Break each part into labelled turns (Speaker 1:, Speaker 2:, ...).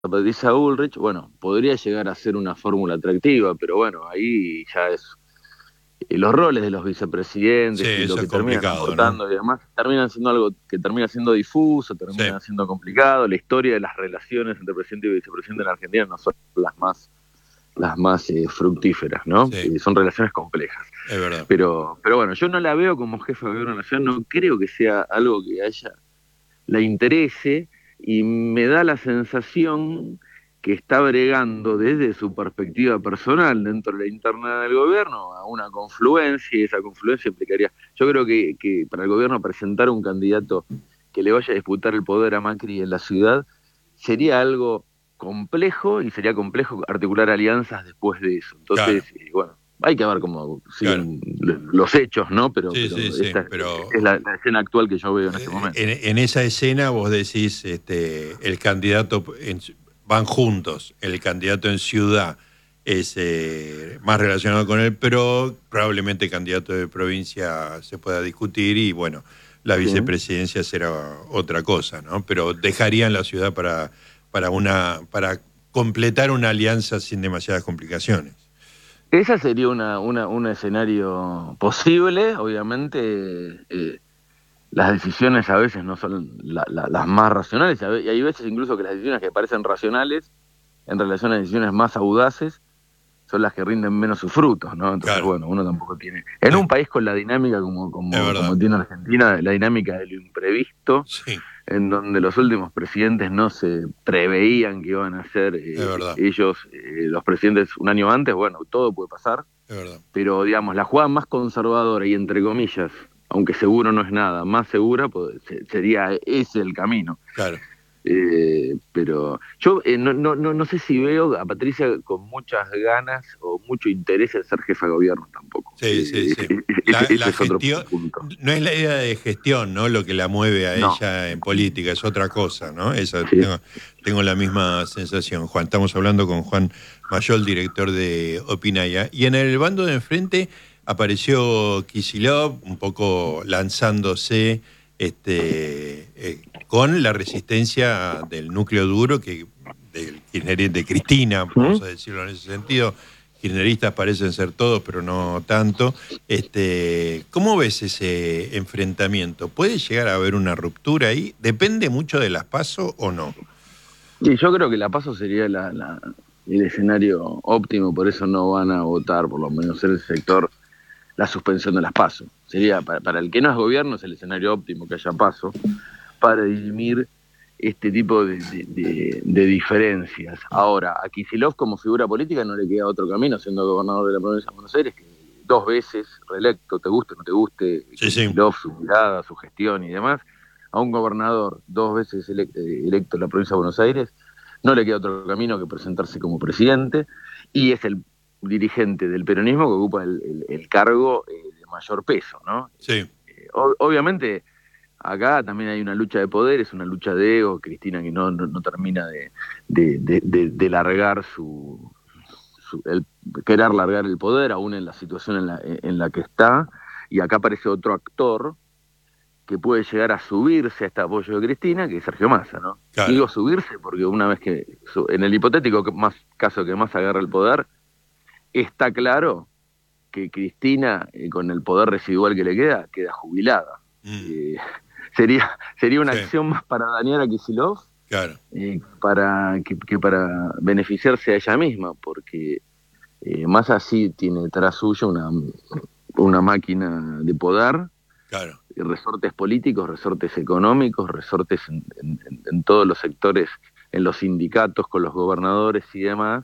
Speaker 1: Patricia Bullrich, bueno, podría llegar a ser una fórmula atractiva, pero bueno, ahí ya es los roles de los
Speaker 2: Sí,
Speaker 1: vicepresidentes y lo
Speaker 2: eso es
Speaker 1: que terminan
Speaker 2: complicado, ¿no?
Speaker 1: aportando y demás, terminan siendo algo que termina siendo difuso,
Speaker 2: Sí,
Speaker 1: termina siendo complicado. La historia de las relaciones entre presidente y vicepresidente en la Argentina no son las más fructíferas, ¿no?
Speaker 2: sí,
Speaker 1: Son relaciones complejas.
Speaker 2: es verdad.
Speaker 1: Pero bueno, yo no la veo como jefa de gobierno nacional, no creo que sea algo que a ella la interese, y me da la sensación que está bregando desde su perspectiva personal dentro de la interna del gobierno a una confluencia, y esa confluencia implicaría, yo creo que para el gobierno presentar un candidato que le vaya a disputar el poder a Macri en la ciudad sería algo complejo, y sería complejo articular alianzas después de eso.
Speaker 2: Claro,
Speaker 1: Entonces, bueno, hay que ver cómo
Speaker 2: claro.
Speaker 1: siguen los hechos, ¿no? Pero,
Speaker 2: Sí, sí,
Speaker 1: pero
Speaker 2: sí,
Speaker 1: esta es
Speaker 2: pero
Speaker 1: la escena actual que yo veo en este momento.
Speaker 2: en esa escena vos decís, el candidato, van juntos, el candidato en ciudad es más relacionado con él, pero probablemente candidato de provincia se pueda discutir y bueno, la
Speaker 1: Sí.
Speaker 2: vicepresidencia será otra cosa, ¿no? Pero dejarían la ciudad para completar una alianza sin demasiadas complicaciones.
Speaker 1: Esa sería un escenario posible. Obviamente, las decisiones a veces no son las más racionales, y hay veces incluso que las decisiones que parecen racionales en relación a decisiones más audaces son las que rinden menos sus frutos, ¿no? Entonces,
Speaker 2: Claro,
Speaker 1: bueno, uno tampoco tiene. En
Speaker 2: sí,
Speaker 1: un país con la dinámica
Speaker 2: es
Speaker 1: como
Speaker 2: verdad.
Speaker 1: tiene Argentina, la dinámica de lo imprevisto,
Speaker 2: Sí,
Speaker 1: en donde los últimos presidentes no se preveían que iban a ser
Speaker 2: es verdad,
Speaker 1: ellos, los presidentes un año antes, bueno, todo puede pasar,
Speaker 2: es verdad.
Speaker 1: pero digamos, la jugada más conservadora y entre comillas, aunque seguro no es nada, más segura, pues, sería ese el camino.
Speaker 2: Claro.
Speaker 1: Pero yo no sé si veo a Patricia con muchas ganas o mucho interés en ser jefa de gobierno tampoco.
Speaker 2: Sí, sí, sí.
Speaker 1: Ese
Speaker 2: La
Speaker 1: es otro
Speaker 2: gestión,
Speaker 1: punto.
Speaker 2: no es la idea de gestión, ¿no? Lo que la mueve a
Speaker 1: No,
Speaker 2: ella en política, es otra cosa, ¿no?
Speaker 1: sí.
Speaker 2: Tengo la misma sensación, Juan. Estamos hablando con Juan Mayol, director de Opinaya. Y en el bando de enfrente apareció Kicillof, un poco lanzándose con la resistencia del núcleo duro de Cristina, vamos
Speaker 1: ¿Mm?
Speaker 2: a decirlo en ese sentido. Kirchneristas parecen ser todos, pero no tanto. ¿Cómo ves ese enfrentamiento? ¿Puede llegar a haber una ruptura ahí? ¿Depende mucho de las PASO o no?
Speaker 1: Sí, yo creo que la paso sería el escenario óptimo, por eso no van a votar, por lo menos en el sector, la suspensión de las pasos. Sería, para el que no es gobierno, es el escenario óptimo que haya paso, para dirimir este tipo de diferencias. Ahora, a Kicillof como figura política no le queda otro camino, siendo gobernador de la provincia de Buenos Aires, que 2 veces reelecto, te guste o no te guste,
Speaker 2: Sí, sí,
Speaker 1: Kicillof, su mirada, su gestión y demás, a un gobernador 2 veces electo en la provincia de Buenos Aires, no le queda otro camino que presentarse como presidente, y es el dirigente del peronismo que ocupa el cargo de mayor peso, ¿no?
Speaker 2: sí,
Speaker 1: Obviamente, acá también hay una lucha de poderes, una lucha de ego. Cristina que no termina de largar el querer largar el poder, aún en la situación en la que está, y acá aparece otro actor que puede llegar a subirse a este apoyo de Cristina, que es Sergio Massa, ¿no?
Speaker 2: claro.
Speaker 1: Digo subirse porque una vez que, en el hipotético caso que Massa agarre el poder, está claro que Cristina, con el poder residual que le queda jubilada.
Speaker 2: Mm,
Speaker 1: Eh, sería una
Speaker 2: sí,
Speaker 1: acción más para dañar a Kicillof,
Speaker 2: claro,
Speaker 1: que para beneficiarse a ella misma, porque más así tiene tras suyo una máquina de poder,
Speaker 2: claro.
Speaker 1: resortes políticos, resortes económicos, resortes en todos los sectores, en los sindicatos, con los gobernadores y demás,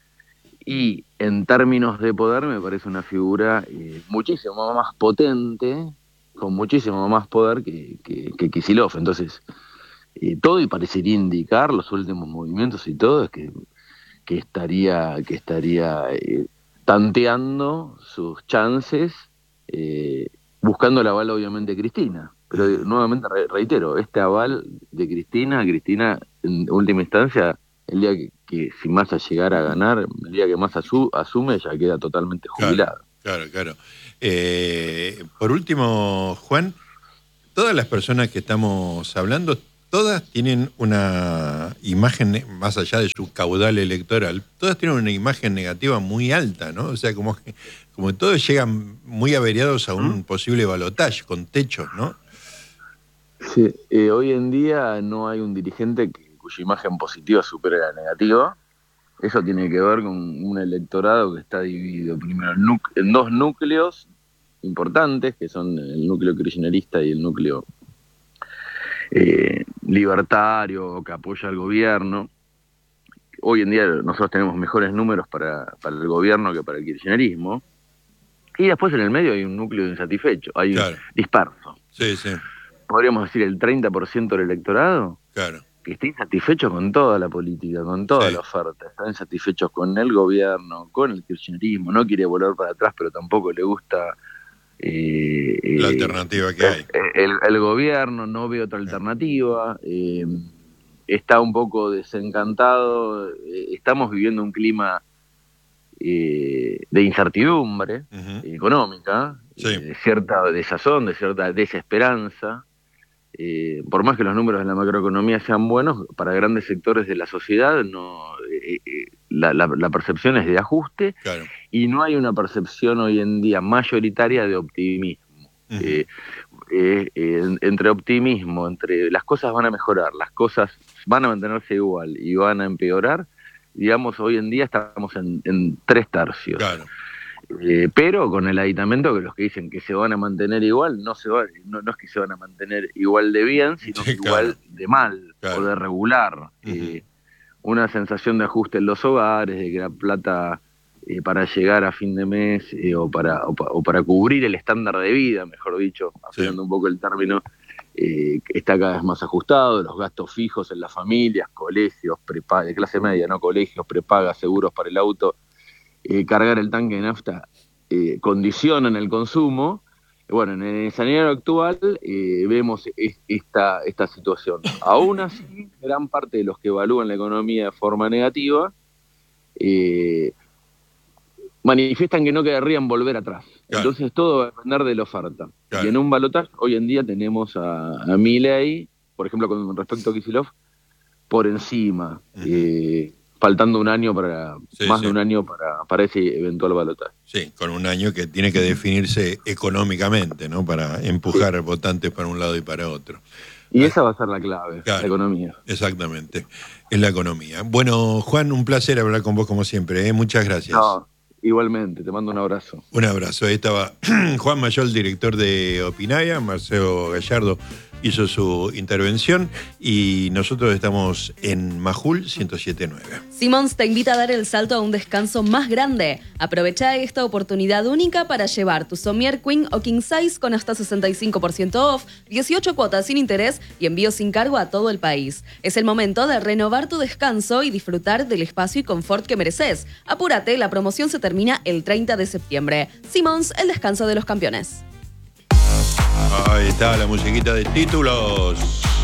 Speaker 1: y en términos de poder me parece una figura muchísimo más potente, con muchísimo más poder que Kicillof. Entonces, todo y parecería indicar los últimos movimientos y todo es que estaría tanteando sus chances, eh, buscando el aval obviamente de Cristina. Pero
Speaker 2: Mm.
Speaker 1: nuevamente reitero, este aval de Cristina en última instancia, el día que si Massa llegara a ganar, el día que Massa asume, ya queda totalmente
Speaker 2: Claro,
Speaker 1: jubilado.
Speaker 2: claro, claro. Por último, Juan, todas las personas que estamos hablando todas tienen una imagen, más allá de su caudal electoral, todas tienen una imagen negativa muy alta, ¿no? O sea, como todos llegan muy averiados a un posible balotaje con techos, ¿no?
Speaker 1: Sí, hoy en día no hay un dirigente cuya imagen positiva supere la negativa. Eso tiene que ver con un electorado que está dividido primero en dos núcleos importantes, que son el núcleo kirchnerista y el núcleo libertario que apoya al gobierno. Hoy en día nosotros tenemos mejores números para el gobierno que para el kirchnerismo. Y después en el medio hay un núcleo insatisfecho, hay un disperso.
Speaker 2: Sí, sí.
Speaker 1: Podríamos decir el 30% del electorado, que está insatisfecho con toda la política, con toda la oferta. Están insatisfechos con el gobierno, con el kirchnerismo, no quiere volver para atrás, pero tampoco le gusta
Speaker 2: la alternativa que hay.
Speaker 1: El gobierno, no ve otra alternativa, está un poco desencantado, estamos viviendo un clima de incertidumbre económica, de cierta desazón, de cierta desesperanza. Por más que los números de la macroeconomía sean buenos, para grandes sectores de la sociedad la percepción es de ajuste, y no hay una percepción hoy en día mayoritaria de optimismo. Entre optimismo, entre las cosas van a mejorar, las cosas van a mantenerse igual y van a empeorar, digamos, hoy en día estamos en 3/3. Pero con el aditamento que los que dicen que se van a mantener igual, no es que se van a mantener igual de bien, sino que igual de mal o de regular. Una sensación de ajuste en los hogares, de que la plata para llegar a fin de mes o para cubrir el estándar de vida, mejor dicho, afinando un poco el término, está cada vez más ajustado, los gastos fijos en las familias, colegios, prepaga, de clase media, no colegios, prepagas, seguros para el auto, cargar el tanque de nafta, condicionan el consumo. Bueno, en el escenario actual vemos esta situación. Aún así, gran parte de los que evalúan la economía de forma negativa manifiestan que no querrían volver atrás. Entonces todo va a depender de la oferta. Y en un balotaje, hoy en día tenemos a Milei, por ejemplo, con respecto a Kicillof, por encima, faltando un año de un año para ese eventual balotaje.
Speaker 2: Sí, con un año que tiene que definirse económicamente, ¿no? Para empujar votantes para un lado y para otro.
Speaker 1: Y esa va a ser la clave, la economía.
Speaker 2: Exactamente, es la economía. Bueno, Juan, un placer hablar con vos como siempre, ¿eh? Muchas gracias.
Speaker 1: No, igualmente, te mando un abrazo.
Speaker 2: Un abrazo. Ahí estaba Juan Mayol, director de Opinaya. Marcelo Gallardo hizo su intervención y nosotros estamos en Majul 107.9.
Speaker 3: Simons te invita a dar el salto a un descanso más grande. Aprovecha esta oportunidad única para llevar tu somier Queen o King Size con hasta 65% off, 18 cuotas sin interés y envío sin cargo a todo el país. Es el momento de renovar tu descanso y disfrutar del espacio y confort que mereces. Apúrate, la promoción se termina el 30 de septiembre. Simons, el descanso de los campeones.
Speaker 2: Ahí está la musiquita de títulos.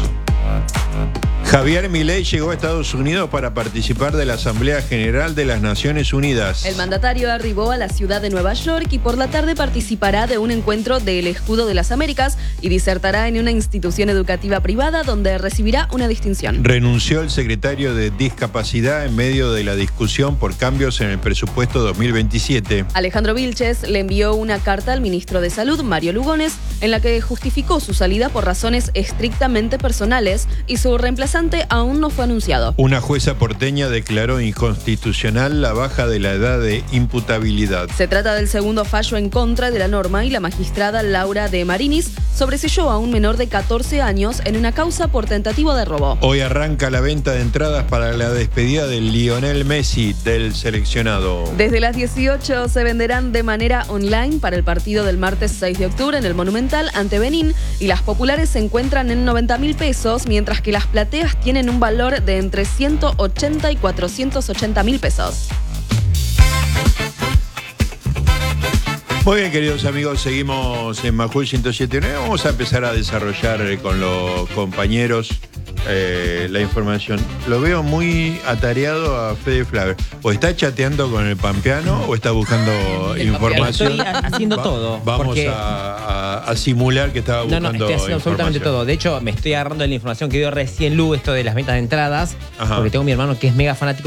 Speaker 2: Javier Milei llegó a Estados Unidos para participar de la Asamblea General de las Naciones Unidas.
Speaker 3: El mandatario arribó a la ciudad de Nueva York y por la tarde participará de un encuentro del Escudo de las Américas y disertará en una institución educativa privada donde recibirá una distinción.
Speaker 2: Renunció el secretario de Discapacidad en medio de la discusión por cambios en el presupuesto 2027.
Speaker 3: Alejandro Vilches le envió una carta al ministro de Salud, Mario Lugones, en la que justificó su salida por razones estrictamente personales y su reemplazante aún no fue anunciado.
Speaker 2: Una jueza porteña declaró inconstitucional la baja de la edad de imputabilidad.
Speaker 3: Se trata del segundo fallo en contra de la norma y la magistrada Laura de Marinis sobreseyó a un menor de 14 años en una causa por tentativa de robo.
Speaker 2: Hoy arranca la venta de entradas para la despedida de Lionel Messi del seleccionado.
Speaker 3: Desde las 18 se venderán de manera online para el partido del martes 6 de octubre en el Monumental ante Benín y las populares se encuentran en 90.000 pesos, mientras que las plateas tienen un valor de entre 180 y 480.000 pesos.
Speaker 2: Muy bien, queridos amigos, seguimos en Majul 107.9. Vamos a empezar a desarrollar con los compañeros la información. Lo veo muy atareado a Fede Flaver. O está chateando con el pampeano o está buscando información.
Speaker 4: Estoy haciendo todo.
Speaker 2: Vamos
Speaker 4: porque...
Speaker 2: a simular que estaba buscando
Speaker 4: estoy haciendo absolutamente todo. De hecho, me estoy agarrando de la información que dio recién Lu, esto de las ventas de entradas,
Speaker 2: Ajá.
Speaker 4: porque tengo a mi hermano que es mega fanático